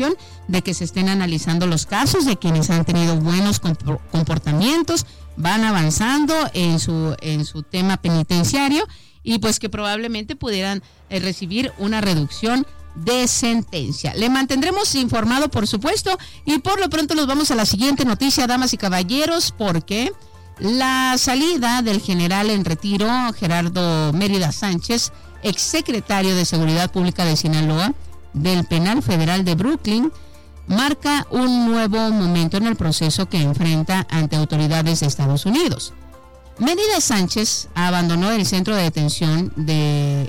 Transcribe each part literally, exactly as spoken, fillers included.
de que se estén analizando los casos de quienes han tenido buenos comportamientos, van avanzando en su, en su tema penitenciario y pues que probablemente pudieran eh, recibir una reducción de sentencia. Le mantendremos informado, por supuesto, y por lo pronto nos vamos a la siguiente noticia, damas y caballeros, porque la salida del general en retiro, Gerardo Mérida Sánchez, exsecretario de Seguridad Pública de Sinaloa, del Penal Federal de Brooklyn, marca un nuevo momento en el proceso que enfrenta ante autoridades de Estados Unidos. Mérida Sánchez abandonó el centro de detención de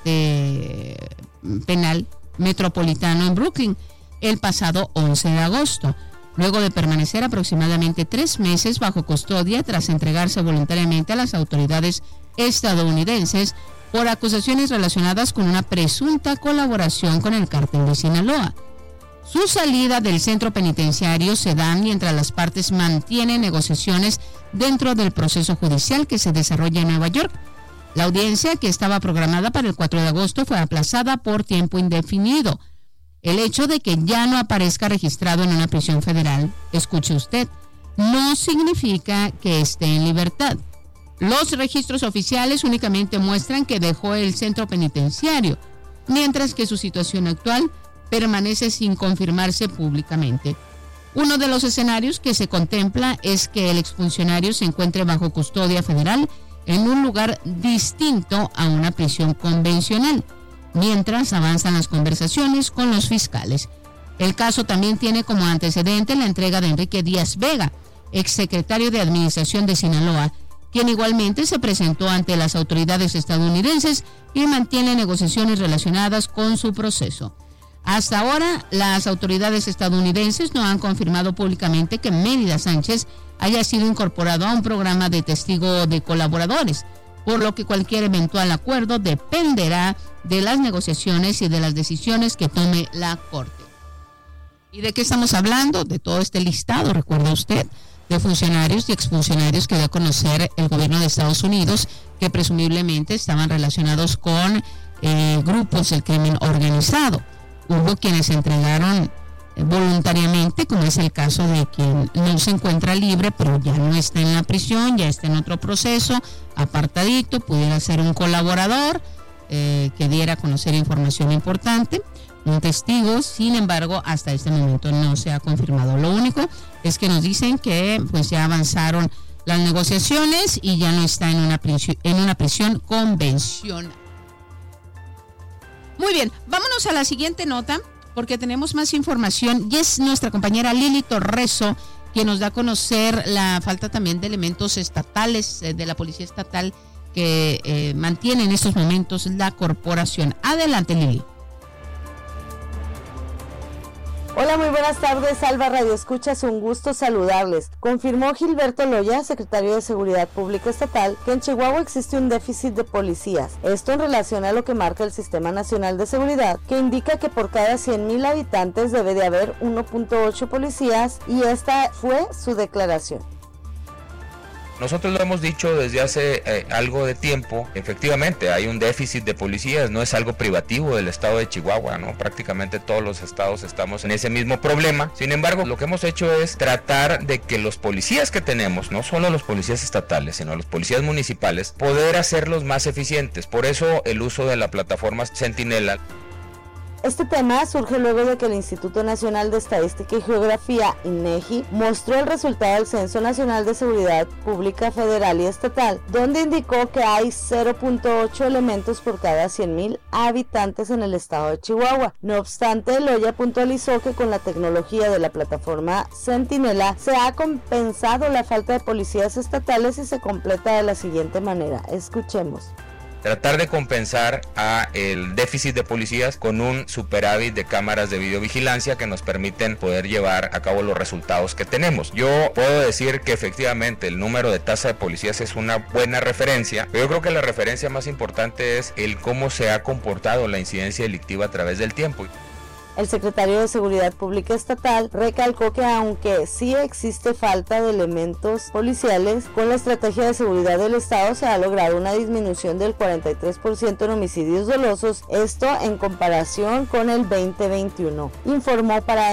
este penal metropolitano en Brooklyn el pasado once de agosto, luego de permanecer aproximadamente tres meses bajo custodia tras entregarse voluntariamente a las autoridades estadounidenses por acusaciones relacionadas con una presunta colaboración con el cártel de Sinaloa. Su salida del centro penitenciario se da mientras las partes mantienen negociaciones dentro del proceso judicial que se desarrolla en Nueva York. La audiencia, que estaba programada para el cuatro de agosto, fue aplazada por tiempo indefinido. El hecho de que ya no aparezca registrado en una prisión federal, escuche usted, no significa que esté en libertad. Los registros oficiales únicamente muestran que dejó el centro penitenciario, mientras que su situación actual permanece sin confirmarse públicamente. Uno de los escenarios que se contempla es que el exfuncionario se encuentre bajo custodia federal en un lugar distinto a una prisión convencional, mientras avanzan las conversaciones con los fiscales. El caso también tiene como antecedente la entrega de Enrique Díaz Vega, exsecretario de Administración de Sinaloa, quien igualmente se presentó ante las autoridades estadounidenses y mantiene negociaciones relacionadas con su proceso. Hasta ahora, las autoridades estadounidenses no han confirmado públicamente que Mérida Sánchez haya sido incorporado a un programa de testigo de colaboradores, por lo que cualquier eventual acuerdo dependerá de las negociaciones y de las decisiones que tome la Corte. ¿Y de qué estamos hablando? De todo este listado, recuerda usted, de funcionarios y exfuncionarios que dio a conocer el gobierno de Estados Unidos que presumiblemente estaban relacionados con eh, grupos del crimen organizado. Hubo quienes se entregaron voluntariamente, como es el caso de quien no se encuentra libre, pero ya no está en la prisión, ya está en otro proceso, apartadito, pudiera ser un colaborador eh, que diera a conocer información importante, un testigo. Sin embargo, hasta este momento no se ha confirmado. Lo único es que nos dicen que pues ya avanzaron las negociaciones y ya no está en una prisión, en una prisión convencional. Muy bien, vámonos a la siguiente nota porque tenemos más información y es nuestra compañera Lili Torreso quien nos da a conocer la falta también de elementos estatales eh, de la Policía Estatal que eh, mantiene en estos momentos la corporación. Adelante, Lili. Hola, muy buenas tardes, Alba Radio Escuchas, un gusto saludarles. Confirmó Gilberto Loya, secretario de Seguridad Pública Estatal, que en Chihuahua existe un déficit de policías. Esto en relación a lo que marca el Sistema Nacional de Seguridad, que indica que por cada cien mil habitantes debe de haber uno punto ocho policías, y esta fue su declaración. Nosotros lo hemos dicho desde hace eh, algo de tiempo. Efectivamente hay un déficit de policías, no es algo privativo del estado de Chihuahua, ¿no? Prácticamente todos los estados estamos en ese mismo problema. Sin embargo, lo que hemos hecho es tratar de que los policías que tenemos, no solo los policías estatales, sino los policías municipales, poder hacerlos más eficientes. Por eso el uso de la plataforma Centinela. Este tema surge luego de que el Instituto Nacional de Estadística y Geografía, INEGI, mostró el resultado del Censo Nacional de Seguridad Pública Federal y Estatal, donde indicó que hay cero punto ocho elementos por cada cien mil habitantes en el estado de Chihuahua. No obstante, Loya puntualizó que con la tecnología de la plataforma Centinela se ha compensado la falta de policías estatales y se completa de la siguiente manera. Escuchemos. Tratar de compensar a el déficit de policías con un superávit de cámaras de videovigilancia que nos permiten poder llevar a cabo los resultados que tenemos. Yo puedo decir que efectivamente el número de tasa de policías es una buena referencia, pero yo creo que la referencia más importante es el cómo se ha comportado la incidencia delictiva a través del tiempo. El secretario de Seguridad Pública Estatal recalcó que aunque sí existe falta de elementos policiales, con la estrategia de seguridad del Estado se ha logrado una disminución del cuarenta y tres por ciento en homicidios dolosos, esto en comparación con el veinte veintiuno. Informó para